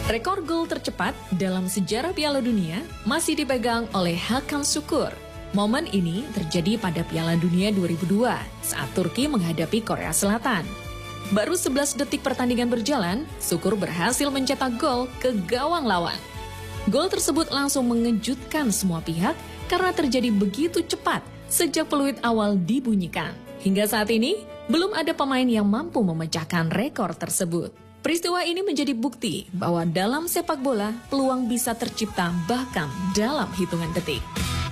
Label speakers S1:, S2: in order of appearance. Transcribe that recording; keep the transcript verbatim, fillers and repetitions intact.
S1: Rekor gol tercepat dalam sejarah Piala Dunia masih dipegang oleh Hakan Şükür. Momen ini terjadi pada Piala Dunia dua ribu dua saat Turki menghadapi Korea Selatan. Baru sebelas detik pertandingan berjalan, Şükür berhasil mencetak gol ke gawang lawan. Gol tersebut langsung mengejutkan semua pihak karena terjadi begitu cepat sejak peluit awal dibunyikan. Hingga saat ini, belum ada pemain yang mampu memecahkan rekor tersebut. Peristiwa ini menjadi bukti bahwa dalam sepak bola, peluang bisa tercipta bahkan dalam hitungan detik.